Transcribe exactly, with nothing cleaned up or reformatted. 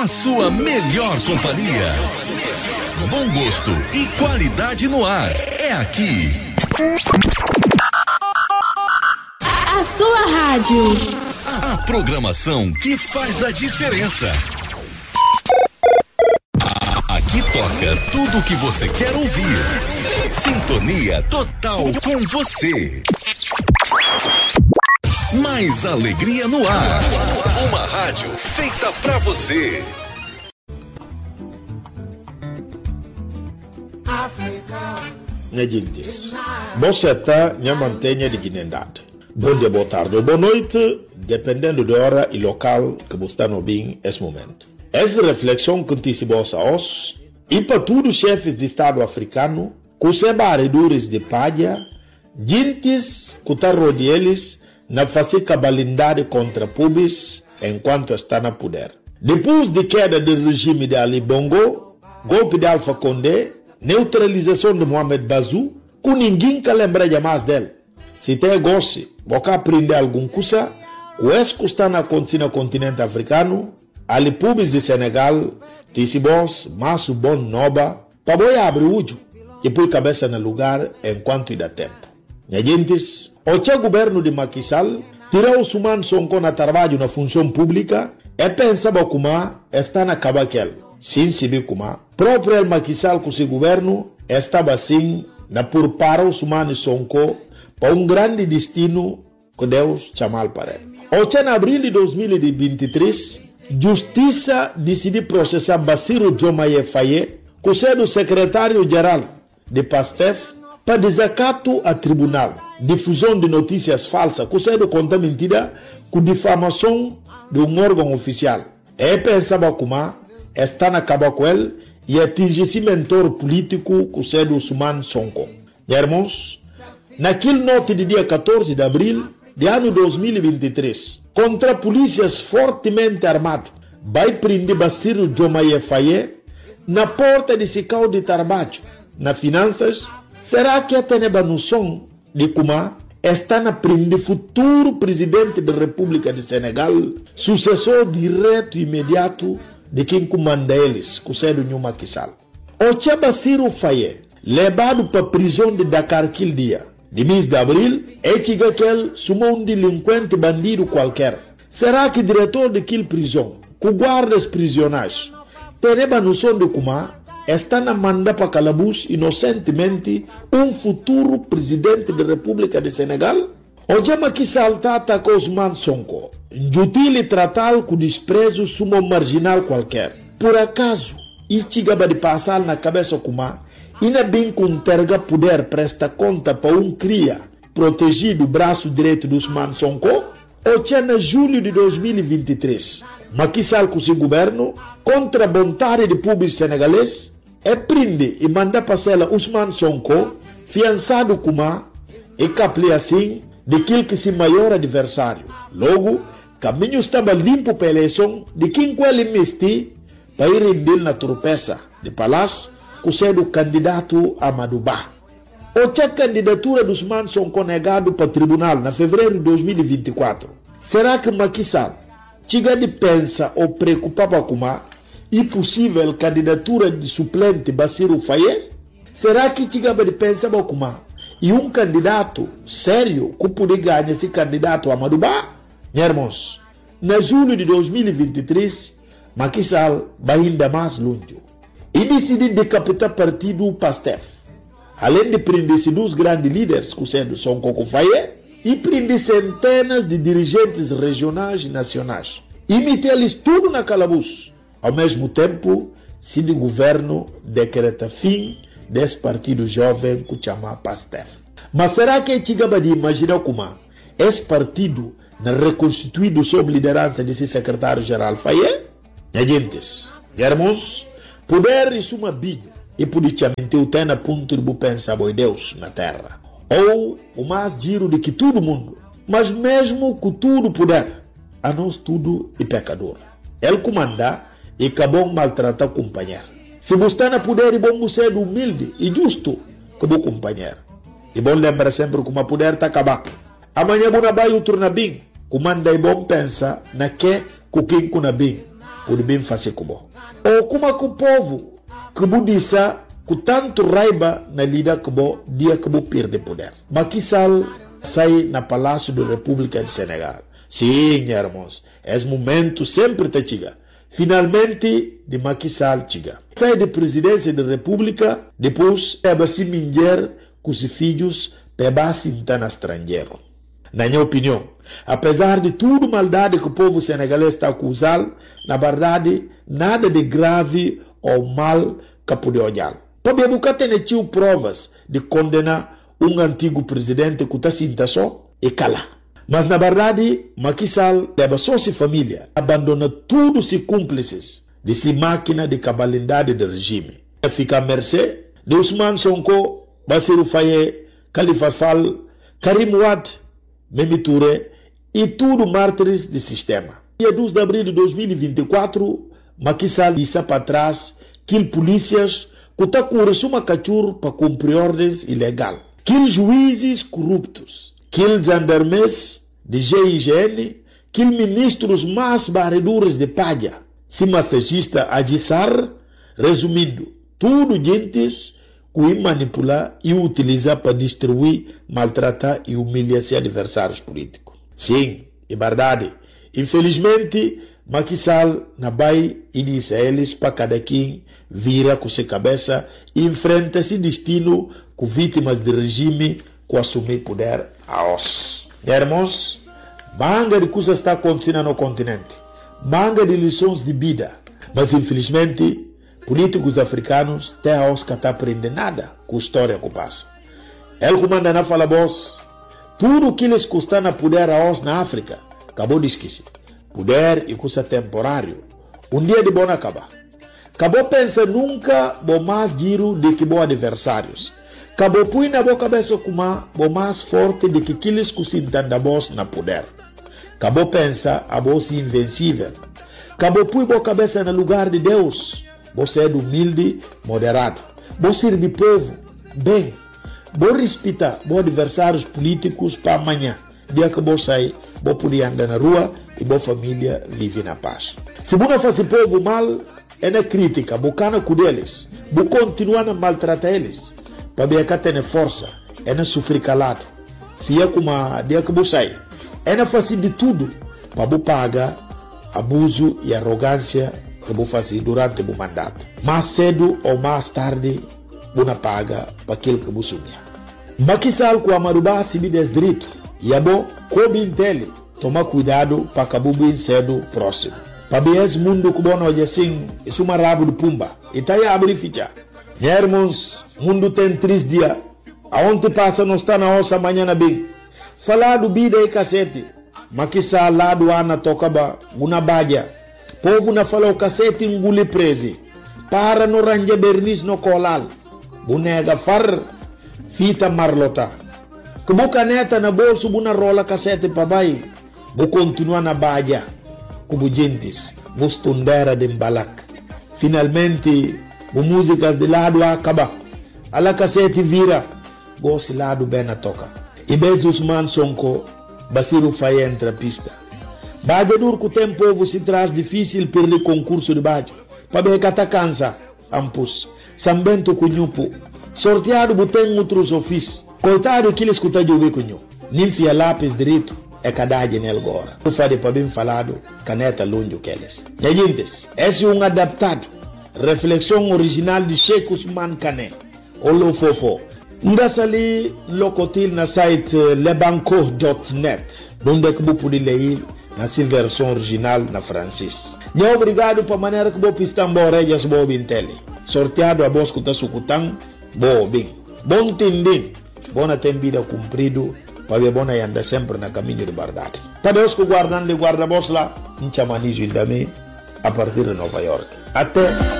a sua melhor companhia. Bom gosto e qualidade no ar. É aqui. A sua rádio. A programação que faz a diferença. Aqui toca tudo o que você quer ouvir. Sintonia total com você. Mais alegria no ar. Uma rádio feita pra você. Minha gente, você está na mantenha de dignidade. Bom dia, boa tarde ou boa noite, dependendo da hora e local que você está no bem nesse momento. Essa reflexão que antecipou-se a nós e para todos os chefes de Estado africano, que os barredores de palha, gentes que estão rodeados na fazer cabalidade contra pubis enquanto está no poder. Depois de queda do regime de Ali Bongo, golpe de Alpha Condé, neutralização de Mohamed Bazoum, que ninguém que lembra mais dele. Se tem gosto, você aprender alguma coisa, o que está acontecendo no continente africano, ali pubis de Senegal, Tissibos, Masso Bon Noba, para boi abrir o olho e pôr cabeça no lugar enquanto dá tempo. Minha gente, o governo de Macky Sall tirou os humanos Sonko na trabalho na função pública e pensava como está na cabaquel. Sim, sabe como próprio Macky Sall com seu governo estava assim na por para os humanos Sonko para um grande destino que Deus chamou para ele. O em abril de dois mil e vinte e três, Justiça decidiu processar Bassirou Diomaye Faye, que é o secretário-geral de Pastef, para desacato a tribunal, difusão de notícias falsas, que é conta mentira, com difamação de um órgão oficial. E pensava como está na caba com ele e atingir esse mentor político, que é o Ousmane Sonko. Irmãos, naquele noite de dia quatorze de abril de ano dois mil e vinte e três, contra polícias fortemente armados, vai prender Bassirou Diomaye Faye na porta de Sicau de Tarbacho, na finanças. Será que a tem a noção de como está na prender futuro presidente da República de Senegal, sucessor direto e imediato de quem comanda eles, que é o Macky Sall? O Tia Bassirou Faye, levado para a prisão de Dakar aquele dia, de mês de abril, é que ele sumou um delinquente bandido qualquer. Será que o diretor daquela prisão, que guarda os prisioneiros, tem a noção de como está na manda para calabouço inocentemente um futuro presidente da República de Senegal? O Jama que salta atacou Ousmane Sonko, injutil e tratá-lo com desprezo sumo marginal qualquer. Por acaso, isto chegava de passar na cabeça como e não bem com terga poder presta conta para um cria protegido o braço direito do Ousmane Sonko? O tinha em julho de dois mil e vinte e três, Macky Sall com seu governo, contra a vontade de público senegalês, é prende e manda passar Ousmane Sonko, fiançado como e capli assim daquele que se maior adversário. Logo, caminho estava limpo para a eleição de quem com ele mesti para ir render na tropeça de palácio, que é do candidato Amadou Ba. O tinha candidatura dos Ousmane Sonko negado para o tribunal na fevereiro de dois mil e vinte e quatro. Será que Macky Sall chega de pensa ou preocupava com a impossível candidatura de suplente Bassirou Faye? Será que chega de pensa com a e um candidato sério que poderia ganhar esse candidato Amadou Ba? Meus irmãos, na julho de dois mil e vinte e três, Macky Sall vai ainda mais longe e decidiu decapitar o partido Pastef. Além de prender dois grandes líderes, que são Sonko Faye, e prender centenas de dirigentes regionais e nacionais. E meter-lhes tudo na calabouço. Ao mesmo tempo, se o governo decreta fim desse partido jovem que chama Pastef. Mas será que é chegava de imaginar como esse partido não reconstituído sob liderança desse secretário-geral Faye? Minha gente, irmãos, poder isso uma biga. E politicamente o tem a ponto de pensar em Deus na terra. Ou o mais giro de que todo mundo, mas mesmo com tudo poder, a nós tudo é pecador. Ele comanda e acabou maltratar o companheiro. Se você está na poder, é bom você ser humilde e justo com o companheiro. E bom lembrar sempre que o poder está acabado. Amanhã você vai outro na bem. Comanda é bom pensar na que com quem kuna bem. pode bem fazer como. Ou como que o povo que budissa com tanto raiva na lida que bo dia que bo perde poder. Macky Sall sai na Palácio da República de Senegal. Sim, irmãos, esse momento sempre te chega. Finalmente, de Macky Sall chega. Sai da presidência da República, depois é a se minher com os filhos para se entrar no estrangeiro. Na minha opinião, apesar de tudo maldade que o povo senegalês está acusando, na verdade, nada de grave ou mal que pode olhar. Porque nunca tem tido provas de condenar um antigo presidente que está sinta só e cala. Mas na verdade, Macky Sall deve só sua família, abandona todos os cúmplices de sua máquina de cabalidade do regime. Fica à mercê de Ousmane Sonko, Bassirou Faye, Khalifa Sall, Karim Wade, Mimi Touré e tudo mártires do sistema. Dia dois de abril de dois mil e vinte e quatro, Macky Sall disse para trás que polícias que está com uma cachorro para cumprir ordens ilegais. Que juízes corruptos, que gendarmes de G I G N, que ministros mais barredores de palha, se massagista Adissar, resumindo, tudo gentes que manipular e utilizar para destruir, maltratar e humilhar seus adversários políticos. Sim, é verdade. Infelizmente, Macky Sall na Bahia e disse a eles para cada quem vira com sua cabeça e enfrenta esse destino com vítimas do regime que assumir poder a os. Irmãos, manga de coisas está acontecendo no continente, manga de lições de vida, mas infelizmente políticos africanos até a os que está aprendendo nada com a história que passa. Ele comanda na fala boss, tudo que eles custam na poder a os na África, acabou de esquecer. Poder e custa temporário. Um dia de bom acabar. Acabou pensa nunca bom mais giro de que bom adversários. Acabou põe na boa cabeça como bom mais forte de que aqueles que se entendem boss na poder. Acabou pensa a boss invencível. Acabou põe boa cabeça no lugar de Deus. Você é humilde, moderado. Você serve povo, bem. Você respeita bom adversários políticos para amanhã. Dia que você sair, você pode andar na rua e boa família vive na paz. Se você faz povo mal, é na crítica, bocana com eles, você continua a maltratar eles, para ver que tem força, é na sofrer calado, fia como a dia que você sai, é na fazer de tudo, para você pagar abuso e arrogância que você faz durante o mandato. Mais cedo ou mais tarde, você paga para aquilo que você sonha. Macky Sall com a Marubá se me desdireito, e a bom, como entende, toma cuidado para que bem cedo próximo. Para ver esse mundo que bom hoje assim, isso é uma rabo de pumba. E tá aí a abrir ficha. Meus irmãos, o mundo tem três dias. Aonde passa não está na ossa amanhã na bem. Falar do vida e cacete. Macky Sall lá do Ana tocaba, uma badia. Povo na fala o cacete engole prese. Para no range bernis no colal. Bonega far, fita marlota. Que boca neta na bolso, buna rola cacete para baixo. Vou continuar na badia, como gentes, vou estudar de balak. Finalmente, vou músicas de lado a acabar. A la cassete vira, vou se lado bem a toca. E vez dos Ousmane Sonko, Bassirou Faye entra a pista. Badia dur que o tempo se traz difícil perder concurso de badia. Para ver que tá cansa, ampus. Sambento cunhupo. Sorteado botem outros ofícios. Coitado que ele escuta de ouvir cunhu. Ninfia lápis direito. É cadade nele agora. Eu falei para bem falado, caneta longe que eles. E gente, esse é um adaptado. Reflexão original de Sheikh Ousmane Kane. Olo fofo. Ndassa ali locotil na site lebanco ponto net. Onde é que você pode ler na sua versão original na francês. E obrigado para a maneira que você pista embora e as boas intele. Sorteado a voz que está sucutando, boa bem. Bom tendem. Bona tem vida cumprido. Para ver bona anda sempre na caminho de verdade. Para Deus que guardando de guarda-boss lá, em chamanizo ainda a partir de Nova York. Até